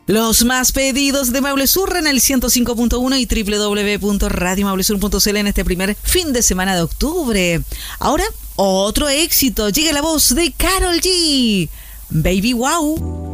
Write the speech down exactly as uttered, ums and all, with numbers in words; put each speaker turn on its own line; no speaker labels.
Los más pedidos de Maule Sur en el ciento cinco punto uno y doble u doble u doble u punto radio maule sur punto c l en este primer fin de semana de octubre. Ahora, otro éxito. Llega la voz de Karol G. Baby Wow.